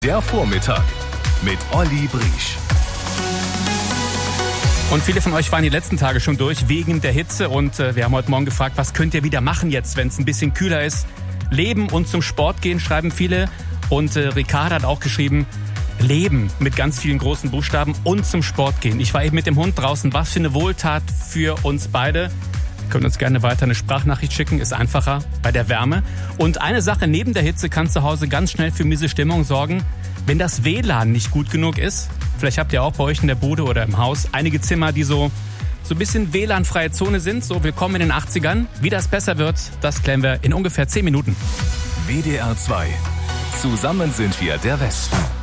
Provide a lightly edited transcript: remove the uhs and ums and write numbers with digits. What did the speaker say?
Der Vormittag mit Olli Briesch. Und viele von euch waren die letzten Tage schon durch wegen der Hitze und wir haben heute Morgen gefragt, was könnt ihr wieder machen jetzt, wenn es ein bisschen kühler ist? Leben und zum Sport gehen, schreiben viele. Und Ricarda hat auch geschrieben, Leben mit ganz vielen großen Buchstaben und zum Sport gehen. Ich war eben mit dem Hund draußen, was für eine Wohltat für uns beide. Ihr könnt uns gerne weiter eine Sprachnachricht schicken, ist einfacher bei der Wärme. Und eine Sache neben der Hitze kann zu Hause ganz schnell für miese Stimmung sorgen, wenn das WLAN nicht gut genug ist. Vielleicht habt ihr auch bei euch in der Bude oder im Haus einige Zimmer, die so ein bisschen WLAN-freie Zone sind. So willkommen in den 80ern. Wie das besser wird, das klären wir in ungefähr 10 Minuten. WDR 2. Zusammen sind wir der Westen.